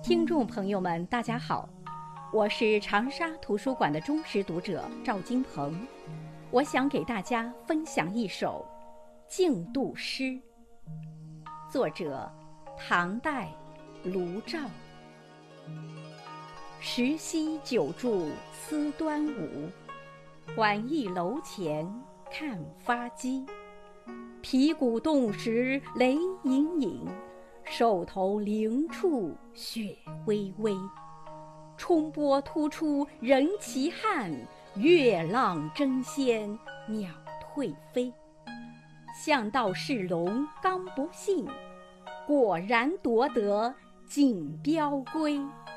听众朋友们，大家好，我是长沙图书馆的忠实读者赵金鹏，我想给大家分享一首竞渡诗，作者唐代卢照。石溪久住思端午，缓意楼前看发鸡。皮鼓动时雷隐隐，兽头灵处雪微微。冲波突出人奇汉，月浪争先鸟退飞。向道是龙刚不信，果然夺得锦标归。